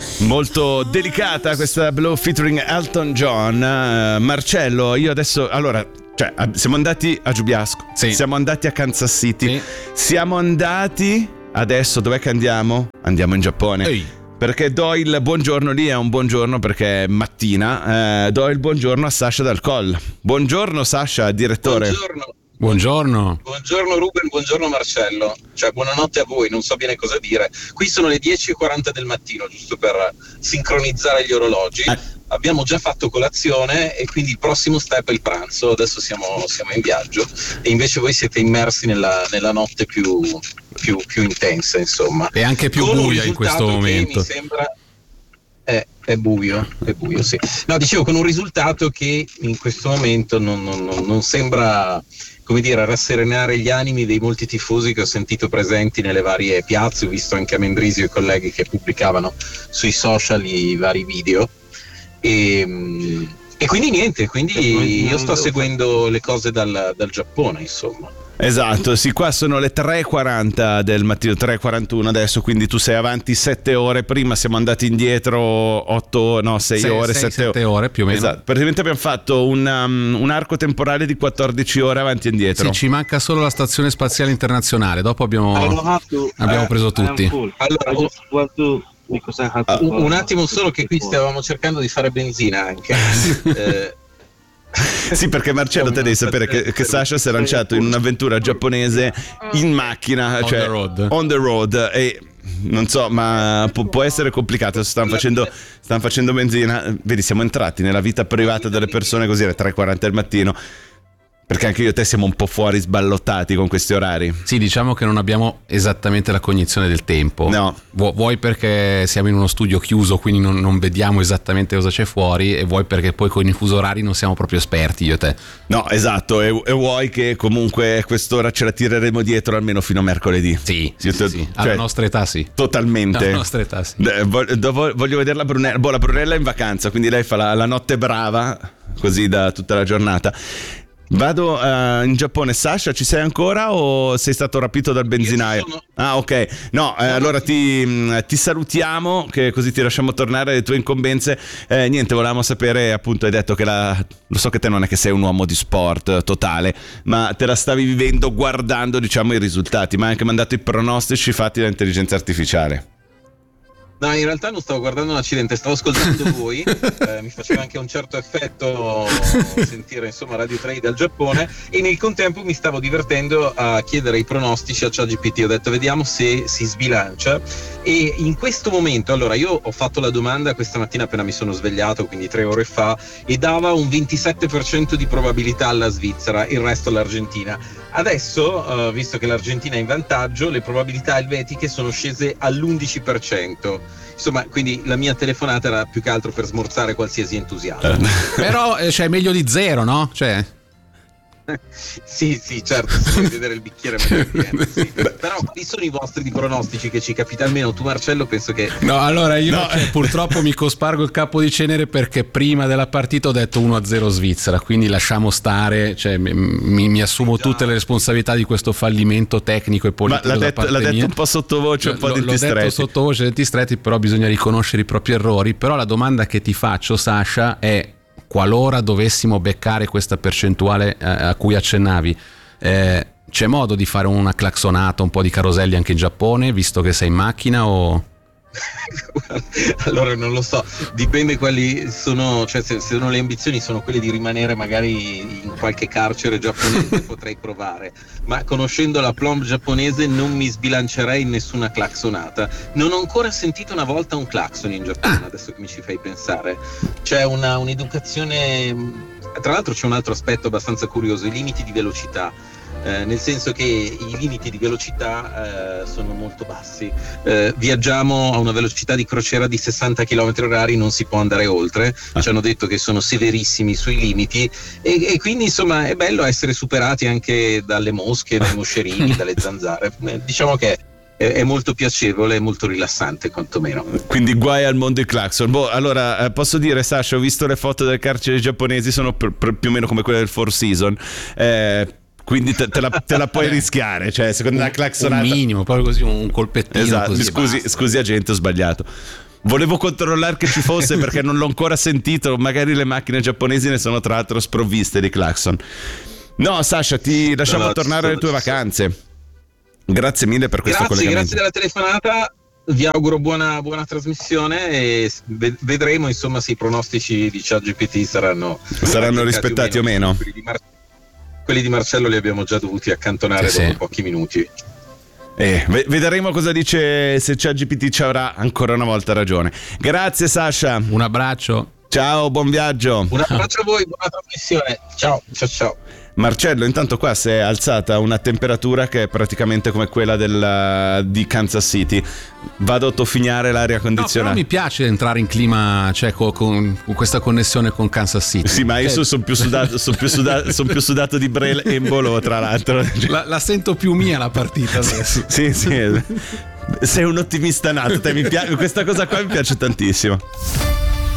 Molto delicata questa Blue featuring Elton John. Marcello, io adesso, allora, cioè, siamo andati a Giubiasco, sì. Siamo andati a Kansas City, sì. Siamo andati, adesso dov'è che andiamo? Andiamo in Giappone. Ehi. Perché do il buongiorno, lì è un buongiorno perché è mattina, do il buongiorno a Sasha Dal Coll. Buongiorno Sasha, direttore. Buongiorno. Buongiorno Ruben, buongiorno Marcello, cioè buonanotte a voi, non so bene cosa dire. Qui sono le 10:40 del mattino, giusto per sincronizzare gli orologi. Abbiamo già fatto colazione e quindi il prossimo step è il pranzo. Adesso siamo in viaggio e invece voi siete immersi nella notte più intensa, insomma. E anche più buia in questo momento. Mi sembra è buio, sì. No, dicevo, con un risultato che in questo momento non sembra, come dire, rasserenare gli animi dei molti tifosi che ho sentito presenti nelle varie piazze. Ho visto anche a Mendrisio i colleghi che pubblicavano sui social i vari video e quindi niente, io sto seguendo le cose dal Giappone, insomma. Esatto, sì, qua sono le 3:40 del mattino, 3:41 adesso, quindi tu sei avanti 7 ore, prima siamo andati indietro 6 ore, 7 ore più o meno. Esatto, praticamente abbiamo fatto un arco temporale di 14 ore avanti e indietro. Sì, ci manca solo la stazione spaziale internazionale, dopo abbiamo preso tutti. Allora, un attimo solo che qui stavamo cercando di fare benzina anche. Sì, perché Marcello, te devi sapere che Sasha si è lanciato in un'avventura giapponese in macchina, cioè on the road, e non so, ma può essere complicato. Stanno facendo benzina. Vedi, siamo entrati nella vita privata delle persone così alle 3:40 del mattino, perché anche io e te siamo un po' fuori sballottati con questi orari. Sì, diciamo che non abbiamo esattamente la cognizione del tempo. No. Vuoi perché siamo in uno studio chiuso, quindi non vediamo esattamente cosa c'è fuori, e vuoi perché poi con i fusi orari non siamo proprio esperti io e te. No, esatto, e vuoi che comunque quest'ora ce la tireremo dietro almeno fino a mercoledì. Sì. Cioè, alla nostra età sì. Totalmente. Alla nostra età sì. Voglio vedere la Brunella. La Brunella è in vacanza, quindi lei fa la notte brava, così da tutta la giornata. Vado in Giappone. Sasha, ci sei ancora o sei stato rapito dal benzinaio? Ah, ok. No, allora ti salutiamo, che così ti lasciamo tornare alle tue incombenze. Niente, volevamo sapere, appunto, hai detto che lo so che te non è che sei un uomo di sport totale, ma te la stavi vivendo guardando, diciamo, i risultati, ma hai anche mandato i pronostici fatti dall'intelligenza artificiale. No, in realtà non stavo guardando un accidente, stavo ascoltando voi, mi faceva anche un certo effetto sentire, insomma, Radio 3 dal Giappone, e nel contempo mi stavo divertendo a chiedere i pronostici a ChatGPT. Ho detto vediamo se si sbilancia, e in questo momento, allora, io ho fatto la domanda questa mattina appena mi sono svegliato, quindi 3 ore fa, e dava un 27% di probabilità alla Svizzera, il resto all'Argentina. Adesso, visto che l'Argentina è in vantaggio, le probabilità elvetiche sono scese all'11%. Insomma, quindi la mia telefonata era più che altro per smorzare qualsiasi entusiasmo. Però cioè, meglio di zero, no? Cioè... Sì, certo, se vuoi vedere il bicchiere meglio pieno, sì. Però quali sono i vostri pronostici che ci capita? Almeno tu, Marcello, penso che... No, allora io purtroppo mi cospargo il capo di cenere, perché prima della partita ho detto 1-0 Svizzera, quindi lasciamo stare, cioè mi assumo tutte le responsabilità di questo fallimento tecnico e politico. Ma l'ha detto un po' sottovoce, un po' denti stretti. L'ho detto sottovoce, denti stretti, però bisogna riconoscere i propri errori. Però la domanda che ti faccio, Sasha, è: qualora dovessimo beccare questa percentuale a cui accennavi, c'è modo di fare una claxonata, un po' di caroselli anche in Giappone, visto che sei in macchina, o... Allora non lo so, dipende quali sono, cioè se sono le ambizioni sono quelle di rimanere magari in qualche carcere giapponese potrei provare, ma conoscendo la plomb giapponese non mi sbilancerei in nessuna claxonata. Non ho ancora sentito una volta un claxon in Giappone, adesso che mi ci fai pensare. C'è un'educazione, tra l'altro c'è un altro aspetto abbastanza curioso: i limiti di velocità. Nel senso che i limiti di velocità sono molto bassi, viaggiamo a una velocità di crociera di 60 km/h, non si può andare oltre. Ci hanno detto che sono severissimi sui limiti, e quindi insomma è bello essere superati anche dalle mosche, dai moscerini, dalle zanzare. Diciamo che è molto piacevole, è molto rilassante quantomeno. Quindi guai al mondo i clacson. Allora posso dire, Sasha, ho visto le foto delle carceri giapponesi, sono più o meno come quelle del Four Seasons, quindi te la puoi rischiare, cioè secondo me la claxonata un minimo, proprio così, un colpettino. Esatto, così, scusi agente, ho sbagliato. Volevo controllare che ci fosse perché non l'ho ancora sentito. Magari le macchine giapponesi ne sono tra l'altro sprovviste di clacson. No, Sasha, ti lasciamo tornare alle tue vacanze. Grazie mille per questo collegamento. Grazie della telefonata. Vi auguro buona trasmissione e vedremo insomma se i pronostici di ChatGPT saranno rispettati o meno. Quelli di Marcello li abbiamo già dovuti accantonare dopo pochi minuti. Vedremo cosa dice, se ChatGPT ci avrà ancora una volta ragione. Grazie Sasha. Un abbraccio. Ciao, buon viaggio. Un abbraccio a voi, buona trasmissione. Ciao. Marcello, intanto qua si è alzata una temperatura che è praticamente come quella di Kansas City. Vado a toffignare l'aria condizionata. No, però mi piace entrare in clima, cioè con questa connessione con Kansas City. Sì, ma io sono più sudato di Brel e Embolo, tra l'altro. La sento più mia la partita adesso. Sì. Sei un ottimista nato, questa cosa qua mi piace tantissimo.